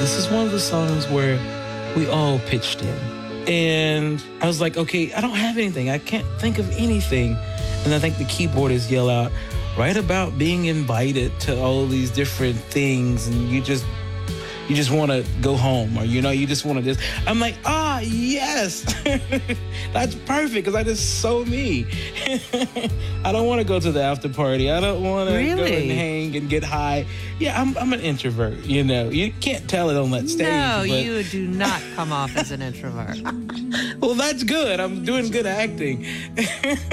this is one of the songs where we all pitched in. And I was like, okay, I don't have anything. I can't think of anything. And I think the keyboardist yell out, write about being invited to all of these different things, and you just want to go home, or you just want to I'm like, yes. That's perfect, because that is so me. I don't want to go to the after party. I don't want to go and hang and get high. Yeah, I'm an introvert. You can't tell it on that stage. No, but you do not come off as an introvert. well, that's good. I'm doing good acting.